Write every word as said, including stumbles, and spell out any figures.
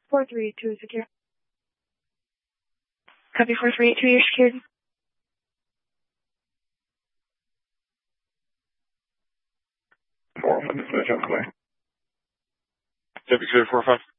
four three eight two is secure. Copy four three eight two, you're secured. Four, five, jump away. Deputy clear four five.